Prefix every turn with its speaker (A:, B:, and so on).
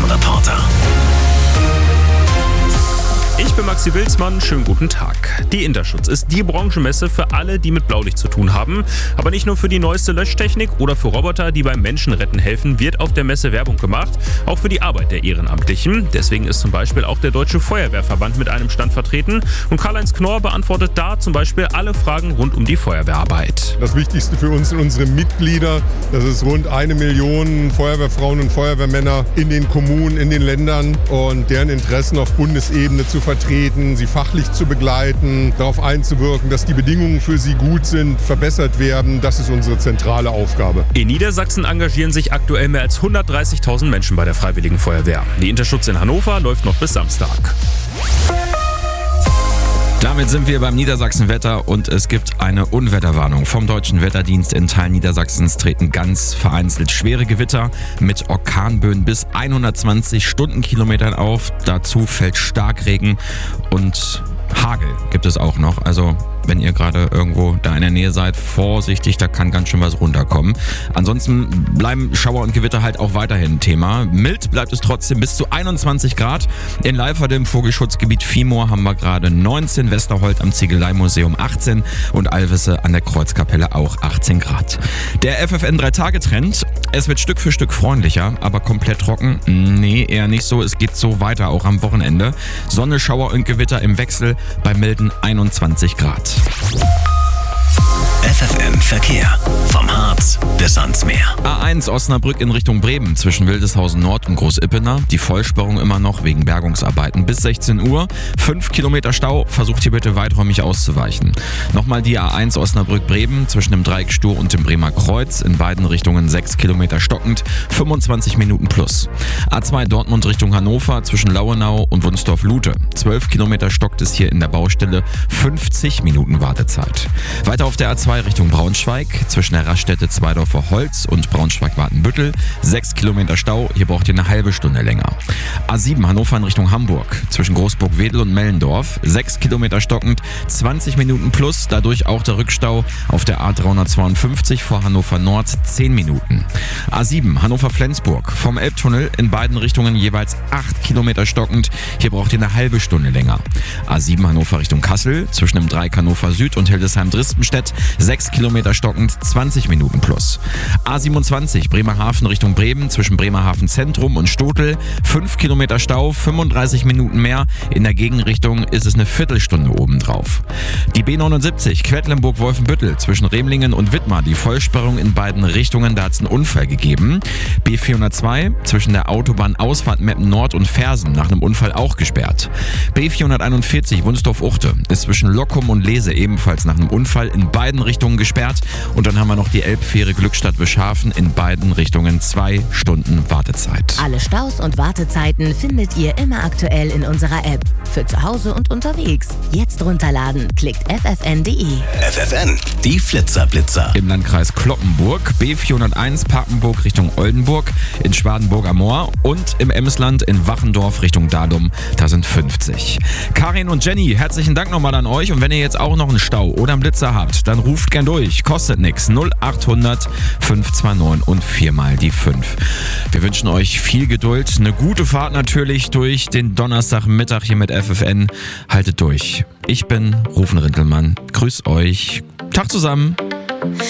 A: Wetterreporter.
B: Ich bin Maxi Wilsmann, schönen guten Tag. Die Interschutz ist die Branchenmesse für alle, die mit Blaulicht zu tun haben. Aber nicht nur für die neueste Löschtechnik oder für Roboter, die beim Menschenretten helfen, wird auf der Messe Werbung gemacht. Auch für die Arbeit der Ehrenamtlichen. Deswegen ist zum Beispiel auch der Deutsche Feuerwehrverband mit einem Stand vertreten. Und Karl-Heinz Knorr beantwortet da zum Beispiel alle Fragen rund um die Feuerwehrarbeit.
C: Das Wichtigste für uns sind unsere Mitglieder. Das ist rund 1 Million Feuerwehrfrauen und Feuerwehrmänner in den Kommunen, in den Ländern und deren Interessen auf Bundesebene zu vertreten, sie fachlich zu begleiten, darauf einzuwirken, dass die Bedingungen für sie gut sind, verbessert werden. Das ist unsere zentrale Aufgabe.
B: In Niedersachsen engagieren sich aktuell mehr als 130.000 Menschen bei der Freiwilligen Feuerwehr. Die Interschutz in Hannover läuft noch bis Samstag.
D: Damit sind wir beim Niedersachsen-Wetter und es gibt eine Unwetterwarnung vom Deutschen Wetterdienst. In Teilen Niedersachsens treten ganz vereinzelt schwere Gewitter mit Orkanböen bis 120 Stundenkilometern auf. Dazu fällt Starkregen und Hagel gibt es auch noch. Also wenn ihr gerade irgendwo da in der Nähe seid, vorsichtig, da kann ganz schön was runterkommen. Ansonsten bleiben Schauer und Gewitter halt auch weiterhin Thema. Mild bleibt es trotzdem bis zu 21 Grad. In Leiferde im Vogelschutzgebiet Viehmoor haben wir gerade 19, Westerholt am Ziegeleimuseum 18 und Alvisse an der Kreuzkapelle auch 18 Grad. Der FFN 3-Tage-Trend, es wird Stück für Stück freundlicher, aber komplett trocken? Nee, eher nicht so. Es geht so weiter, auch am Wochenende. Sonne, Schauer und Gewitter im Wechsel bei milden 21 Grad.
A: FFN Verkehr. Vom Harz bis ans Meer.
D: A1 Osnabrück in Richtung Bremen zwischen Wildeshausen Nord und Großippener. Die Vollsperrung immer noch wegen Bergungsarbeiten bis 16 Uhr. 5 Kilometer Stau. Versucht hier bitte weiträumig auszuweichen. Nochmal die A1 Osnabrück-Bremen zwischen dem Dreieck Stur und dem Bremer Kreuz. In beiden Richtungen 6 Kilometer stockend. 25 Minuten plus. A2 Dortmund Richtung Hannover zwischen Lauenau und Wunsdorf-Lute. 12 Kilometer stockt es hier in der Baustelle. 50 Minuten Wartezeit. Weiter auf der A2 Richtung Braunschweig zwischen der Raststätte Zweidorfer Holz und Braunschweig-Watenbüttel. 6 Kilometer Stau, hier braucht ihr eine halbe Stunde länger. A7 Hannover in Richtung Hamburg zwischen Großburg-Wedel und Mellendorf. 6 Kilometer stockend, 20 Minuten plus, dadurch auch der Rückstau auf der A352 vor Hannover Nord 10 Minuten. A7 Hannover-Flensburg vom Elbtunnel in beiden Richtungen jeweils 8 Kilometer stockend, hier braucht ihr eine halbe Stunde länger. A7 Hannover Richtung Kassel zwischen dem Dreieck Hannover Süd und Hildesheim-Drispenstedt 6 Kilometer stockend, 20 Minuten plus. A27 Bremerhaven Richtung Bremen zwischen Bremerhaven Zentrum und Stotel 5 Kilometer Stau, 35 Minuten mehr. In der Gegenrichtung ist es eine Viertelstunde obendrauf. Die B79 Quedlinburg-Wolfenbüttel zwischen Remlingen und Wittmar. Die Vollsperrung in beiden Richtungen, da hat es einen Unfall gegeben. B402 zwischen der Autobahnausfahrt Meppen Nord und Fersen nach einem Unfall auch gesperrt. B441 Wunsdorf-Uchte ist zwischen Lockum und Lese ebenfalls nach einem Unfall in beiden Richtungen gesperrt. Und dann haben wir noch die Elbfähre Glückstadt-Bischhafen in beiden Richtungen 2 Stunden Wartezeit.
E: Alle Staus und Wartezeiten findet ihr immer aktuell in unserer App. Für zu Hause und unterwegs. Jetzt runterladen. Klickt ffn.de.
A: FFN, die Flitzer-Blitzer.
D: Im Landkreis Cloppenburg, B401 Papenburg Richtung Oldenburg, in Schwadenburg am Moor und im Emsland in Wachendorf Richtung Dahlum, da sind 50. Karin und Jenny, herzlichen Dank nochmal an euch und wenn ihr jetzt auch noch einen Stau oder einen Blitzer habt, dann ruft gern durch. Kostet nix. 0800 529 und 4 mal die 5. Wir wünschen euch viel Geduld, eine gute Fahrt natürlich durch den Donnerstagmittag hier mit FFN. Haltet durch. Ich bin Rufen Rintelmann. Grüß euch. Tag zusammen.